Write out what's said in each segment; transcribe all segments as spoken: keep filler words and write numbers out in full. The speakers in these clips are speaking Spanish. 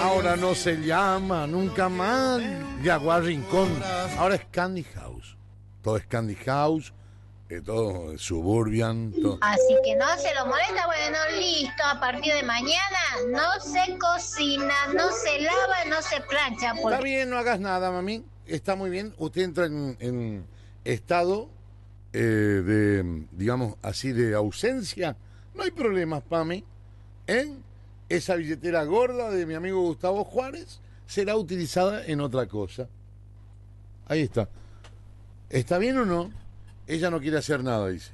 Ahora no se llama nunca más Jaguar Rincón. Ahora es Candy House. Todo es Candy House. Eh, todo Suburban. Todo. Así que no se lo molesta. Bueno, listo. A partir de mañana no se cocina, no se lava, no se plancha. Porque... Está bien, no hagas nada, mami. Está muy bien. Usted entra en, en estado eh, de, digamos así, de ausencia. No hay problemas, Pami. ¿Eh? Esa billetera gorda de mi amigo Gustavo Juárez será utilizada en otra cosa. Ahí está. ¿Está bien o no? Ella no quiere hacer nada, dice.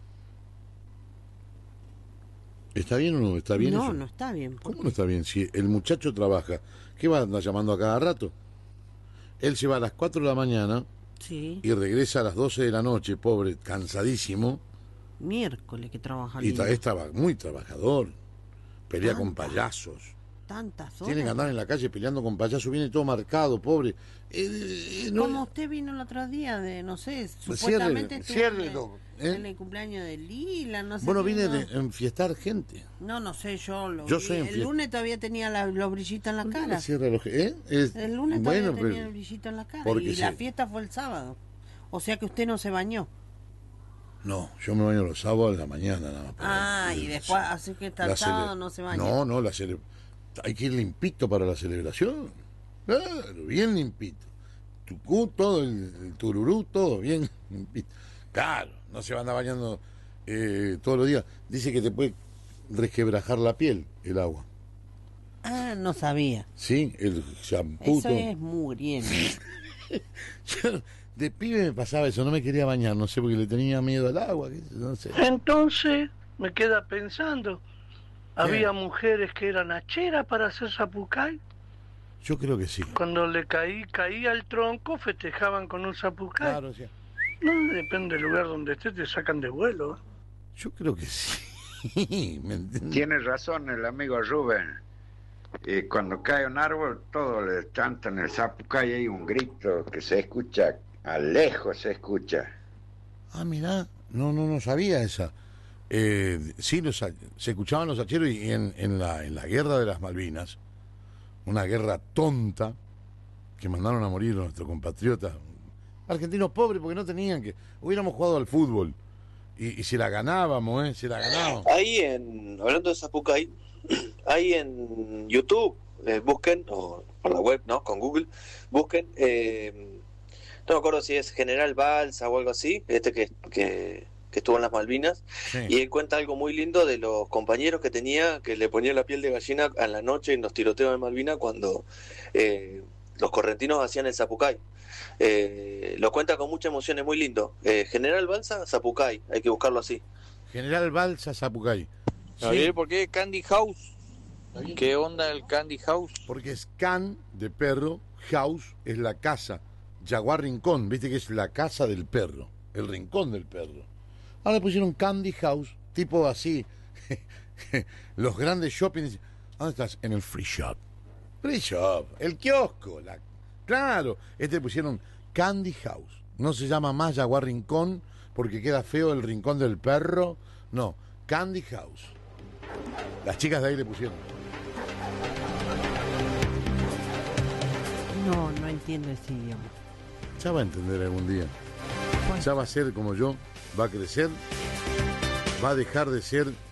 ¿Está bien o no? ¿Está bien No, eso? no está bien. ¿Cómo no está bien? Si el muchacho trabaja, ¿qué va a andar llamando a cada rato? Él se va a las cuatro de la mañana Sí. y regresa a las doce de la noche, pobre, cansadísimo. Miércoles que trabaja Y lindo. tra- es traba- muy trabajador. Pelea Tanta. con payasos. Tantas horas. Tiene que andar en la calle peleando con payasos. Viene todo marcado, pobre. Eh, eh, no- Como usted vino el otro día de, no sé, supuestamente estuvo ciérrelo, en, ¿eh? en el cumpleaños de Lila, no sé. Bueno, qué, vine no. de enfiestar gente. No, no sé, yo lo Yo vi. soy El infiel. lunes todavía tenía la, los brillitos en la cara. Cierra los- ¿eh? Es- El lunes bueno, todavía tenía pero- el brillito en la cara. porque Y sí. la fiesta fue el sábado. O sea que usted no se bañó. No, yo me baño los sábados a la mañana nada más. Ah, y después, así que hasta La el sábado cele- no se baña. No, no, la cele- hay que ir limpito para la celebración. Claro, bien limpito. Tucú, todo, el, el tururú, todo bien limpito. Claro, no se va a andar bañando eh, todos los días. Dice que te puede resquebrajar la piel el agua. Ah, no sabía. Sí, el shampoo. Eso todo. es muriendo. Yo, de pibe me pasaba eso, no me quería bañar, no sé, porque le tenía miedo al agua, qué sé, no sé. Entonces me queda pensando, ¿había mujeres que eran hacheras para hacer zapucay? Yo creo que sí. Cuando le caí, caía el tronco, festejaban con un zapucay. Claro, sí. No, depende del lugar donde estés, te sacan de vuelo. ¿eh? Yo creo que sí. ¿Me entiendes? Tiene razón el amigo Rubén. Eh, cuando cae un árbol, todo le cantan el zapucay, hay un grito que se escucha, a lejos se escucha. Ah, mirá, no, no, no sabía esa. Eh, sí, los, ha- se escuchaban los hacheros y en, en, la, en la guerra de las Malvinas, una guerra tonta que mandaron a morir a nuestros compatriotas argentinos pobres porque no tenían que. Hubiéramos jugado al fútbol y, y si la ganábamos, ¿eh? Si la ganábamos. Ahí en, hablando de Zapucay, ahí en YouTube, eh, busquen, o por la web, ¿no? Con Google, busquen, eh, no me acuerdo si es General Balsa o algo así, este que, que, que estuvo en las Malvinas, Sí. y él cuenta algo muy lindo de los compañeros que tenía, que le ponía la piel de gallina a la noche en los tiroteos de Malvinas cuando eh, los correntinos hacían el Zapucay. Eh, lo cuenta con mucha emoción, es muy lindo. Eh, General Balsa, Zapucay, hay que buscarlo así. General Balsa Zapucay. Javier, ¿por qué Candy House? ¿Está bien? ¿Qué onda el Candy House? Porque es can de perro, house es la casa, Jaguar Rincón, viste que es la casa del perro, el rincón del perro. Ahora le pusieron Candy House, tipo así, los grandes shoppings. ¿Dónde estás? En el Free Shop. Free Shop, el kiosco, la... claro, este le pusieron Candy House. No se llama más Jaguar Rincón porque queda feo el rincón del perro, no, Candy House. Las chicas de ahí le pusieron. No, no entiendo ese idioma. Ya va a entender algún día. Pues- Ya va a ser como yo, va a crecer, va a dejar de ser